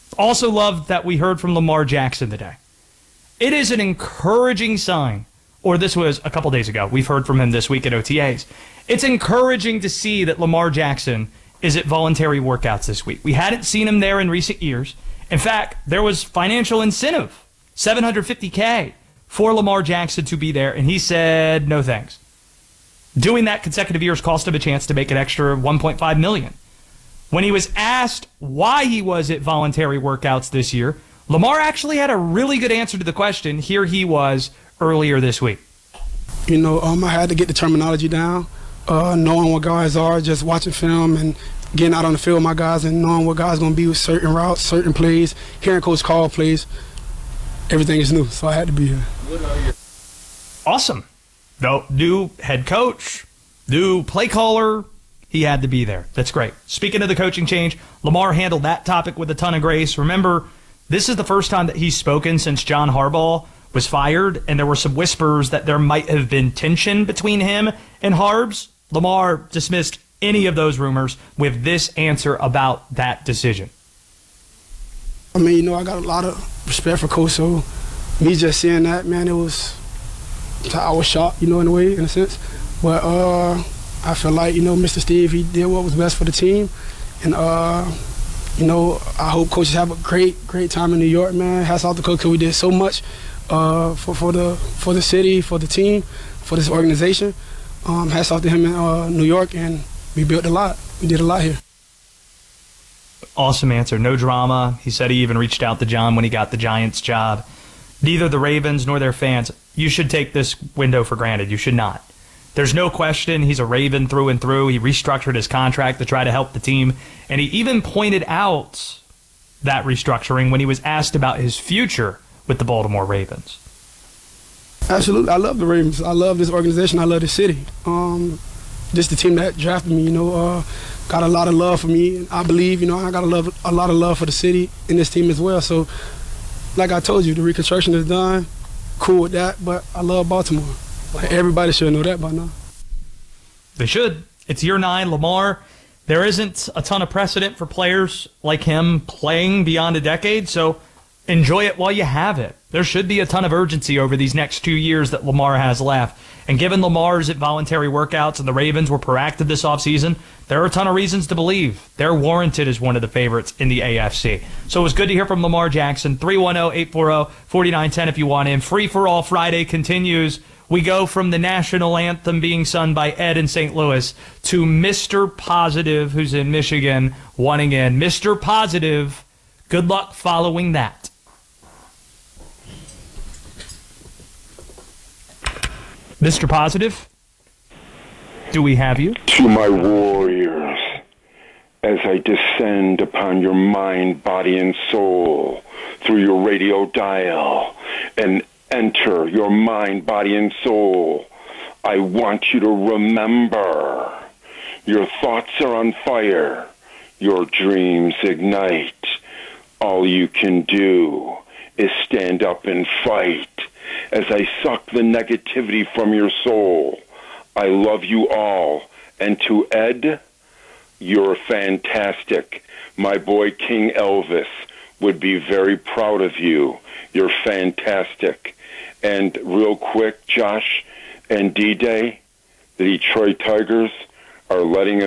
Also loved that we heard from Lamar Jackson today. It is an encouraging sign, or this was a couple days ago. We've heard from him this week at OTAs. It's encouraging to see that Lamar Jackson is at voluntary workouts this week. We hadn't seen him there in recent years. In fact, there was financial incentive, $750K, for Lamar Jackson to be there, and he said no thanks. Doing that consecutive years cost him a chance to make an extra $1.5 million. When he was asked why he was at voluntary workouts this year, Lamar actually had a really good answer to the question. Here he was earlier this week. I had to get the terminology down, knowing what guys are, just watching film and getting out on the field with my guys and knowing what guys going to be with certain routes, certain plays, hearing coach call plays. Everything is new, so I had to be here. Awesome. No, new head coach, new play caller. He had to be there. That's great. Speaking of the coaching change, Lamar handled that topic with a ton of grace. Remember, this is the first time that he's spoken since John Harbaugh was fired, and there were some whispers that there might have been tension between him and Harbs. Lamar dismissed any of those rumors with this answer about that decision. I got a lot of respect for Coach, so me just saying that, man, I was shocked, in a way, in a sense. But I feel like, Mr. Steve, he did what was best for the team. And, I hope coaches have a great time in New York, man. Hats off to Coach, because we did so much for the city, for the team, for this organization. Hats off to him in New York, and we built a lot. We did a lot here. Awesome answer. No drama. He said he even reached out to John when he got the Giants job. Neither the Ravens nor their fans, you should take this window for granted. You should not. There's no question he's a Raven through and through. He restructured his contract to try to help the team, and he even pointed out that restructuring when he was asked about his future with the Baltimore Ravens. Absolutely. I love the Ravens. I love this organization. I love the city. Just the team that drafted me, got a lot of love for me. I believe, I got a lot of love for the city and this team as well. So, like I told you, the reconstruction is done. Cool with that, but I love Baltimore. Everybody should know that by now. They should. It's year 9. Lamar, there isn't a ton of precedent for players like him playing beyond a decade, so enjoy it while you have it. There should be a ton of urgency over these next 2 years that Lamar has left. And given Lamar's at voluntary workouts and the Ravens were proactive this offseason, there are a ton of reasons to believe they're warranted as one of the favorites in the AFC. So it was good to hear from Lamar Jackson. 310-840-4910 if you want in. Free for All Friday continues. We go from the national anthem being sung by Ed in St. Louis to Mr. Positive, who's in Michigan, wanting in. Mr. Positive, good luck following that. Mr. Positive, do we have you? To my warriors, as I descend upon your mind, body, and soul through your radio dial and enter your mind, body, and soul, I want you to remember your thoughts are on fire, your dreams ignite. All you can do is stand up and fight. As I suck the negativity from your soul, I love you all. And to Ed, you're fantastic. My boy King Elvis would be very proud of you. You're fantastic. And real quick, Josh and D-Day, the Detroit Tigers are letting us